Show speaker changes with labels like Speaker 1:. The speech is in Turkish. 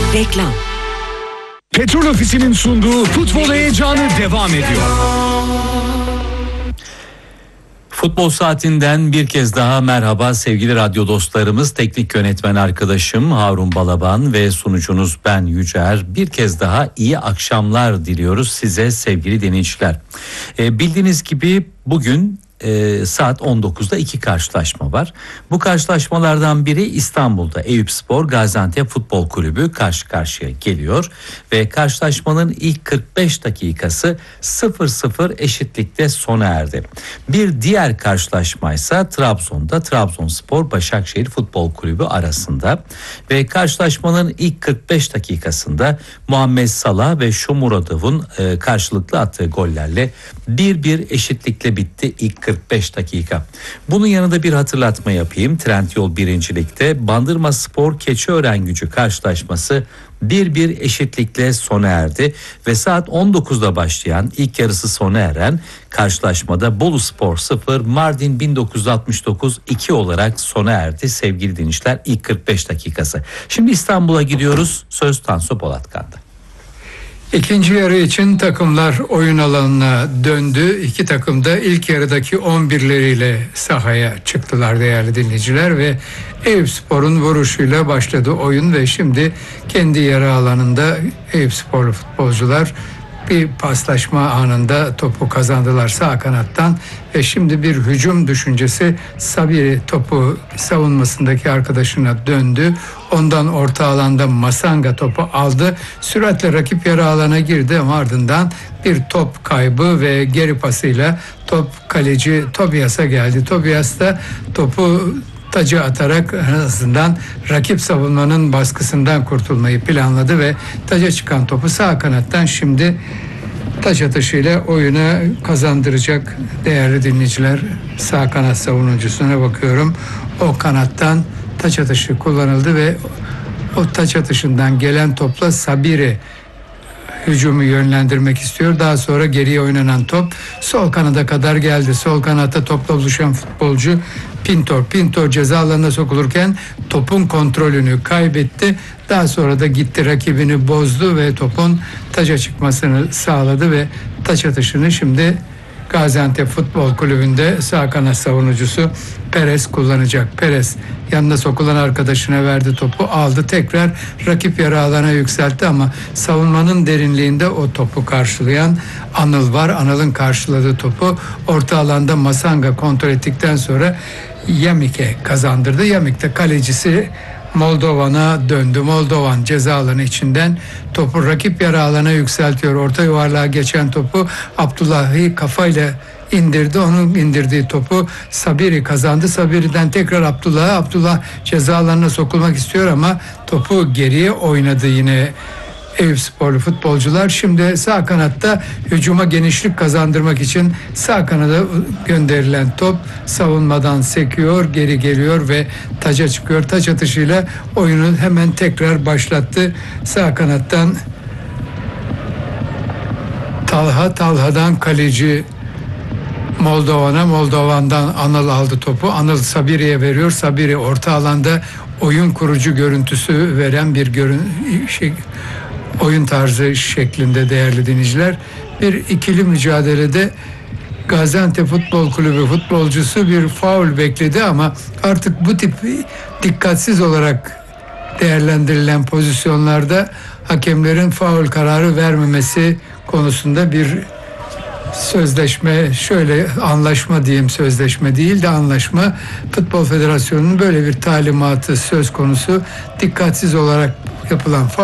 Speaker 1: Reklam.
Speaker 2: Petrol Ofisi'nin sunduğu futbol heyecanı devam ediyor.
Speaker 3: Futbol saatinden bir kez daha merhaba sevgili radyo dostlarımız. Teknik yönetmen arkadaşım Harun Balaban ve sunucunuz ben Yücer. Bir kez daha iyi akşamlar diliyoruz size sevgili dinleyiciler. Bildiğiniz gibi bugün saat 19'da iki karşılaşma var. Bu karşılaşmalardan biri İstanbul'da Eyüpspor Gaziantep Futbol Kulübü karşı karşıya geliyor ve karşılaşmanın ilk 45 dakikası 0-0 eşitlikte sona erdi. Bir diğer karşılaşma ise Trabzon'da Trabzonspor Başakşehir Futbol Kulübü arasında ve karşılaşmanın ilk 45 dakikasında Muhammed Salah ve Shomurodov'un karşılıklı attığı gollerle 1-1 eşitlikle bitti ilk 45 dakika. Bunun yanında bir hatırlatma yapayım. Trendyol birincilikte Bandırmaspor Keçiörengücü karşılaşması 1-1 eşitlikle sona erdi ve saat 19'da başlayan ilk yarısı sona eren karşılaşmada Boluspor 0 Mardin 1969 2 olarak sona erdi sevgili dinleyiciler ilk 45 dakikası. Şimdi İstanbul'a gidiyoruz. Söz Tansu Polatkan'da.
Speaker 4: İkinci yarı için takımlar oyun alanına döndü. İki takım da ilk yarıdaki 11'leriyle sahaya çıktılar değerli dinleyiciler ve Eyüpspor'un vuruşuyla başladı oyun ve şimdi kendi yarı alanında Eyüpsporlu futbolcular bir paslaşma anında topu kazandılar sağ kanattan ve şimdi bir hücum düşüncesi. Sabiri topu savunmasındaki arkadaşına döndü. Ondan orta alanda Masanga topu aldı. Süratle rakip yarı alana girdi ama ardından bir top kaybı ve geri pasıyla top kaleci Tobias'a geldi. Tobias da topu taca atarak en azından rakip savunmanın baskısından kurtulmayı planladı ve taca çıkan topu sağ kanattan şimdi taç atışıyla oyuna kazandıracak değerli dinleyiciler. Sağ kanat savunucusuna bakıyorum. O kanattan taç atışı kullanıldı ve o taç atışından gelen topla Sabiri hücumu yönlendirmek istiyor. Daha sonra geriye oynanan top sol kanada kadar geldi. Sol kanatta topla buluşan futbolcu Pintor ceza alanına sokulurken topun kontrolünü kaybetti. Daha sonra da gitti rakibini bozdu ve topun taça çıkmasını sağladı ve taç atışını şimdi Gaziantep Futbol Kulübü'nde sağ kanat savunucusu Perez kullanacak. Perez yanına sokulan arkadaşına verdi topu, aldı, tekrar rakip yarı alana yükseltti ama savunmanın derinliğinde o topu karşılayan Anıl var. Anıl'ın karşıladığı topu orta alanda Masanga kontrol ettikten sonra Yamik'e kazandırdı. Yamik de kalecisi Moldovan'a döndü. Moldovan ceza alanı içinden topu rakip yarı alana yükseltiyor. Orta yuvarlığa geçen topu Abdullah'ı kafayla indirdi. Onun indirdiği topu Sabiri kazandı. Sabiri'den tekrar Abdullah ceza alanına sokulmak istiyor ama topu geriye oynadı yine Eyüpsporlu futbolcular. Şimdi sağ kanatta hücuma genişlik kazandırmak için sağ kanada gönderilen top savunmadan sekiyor, geri geliyor ve taca çıkıyor. Taç atışıyla oyunu hemen tekrar başlattı. Sağ kanattan Talha'dan kaleci Moldovan'dan Anıl aldı topu. Anıl Sabiri'ye veriyor. Sabiri orta alanda oyun kurucu görüntüsü veren bir oyun tarzı şeklinde değerli dinleyiciler. Bir ikili mücadelede Gaziantep Futbol Kulübü futbolcusu bir faul bekledi ama artık bu tip dikkatsiz olarak değerlendirilen pozisyonlarda hakemlerin faul kararı vermemesi konusunda bir anlaşma diyeyim, sözleşme değil de anlaşma. Futbol Federasyonu'nun böyle bir talimatı söz konusu. Dikkatsiz olarak yapılan